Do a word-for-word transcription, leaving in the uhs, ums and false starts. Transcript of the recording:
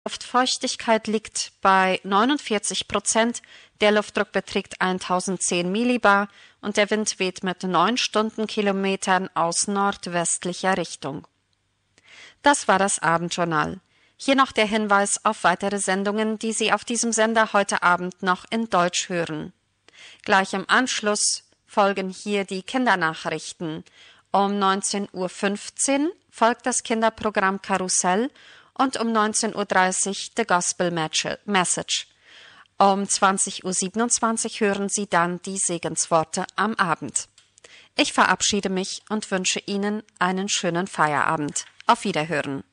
Luftfeuchtigkeit liegt bei neunundvierzig Prozent, der Luftdruck beträgt tausendzehn Millibar und der Wind weht mit neun Stundenkilometern aus nordwestlicher Richtung. Das war das Abendjournal. Hier noch der Hinweis auf weitere Sendungen, die Sie auf diesem Sender heute Abend noch in Deutsch hören. Gleich im Anschluss folgen hier die Kindernachrichten. Um neunzehn Uhr fünfzehn folgt das Kinderprogramm Karussell und um neunzehn Uhr dreißig The Gospel Message. Um zwanzig Uhr siebenundzwanzig hören Sie dann die Segensworte am Abend. Ich verabschiede mich und wünsche Ihnen einen schönen Feierabend. Auf Wiederhören.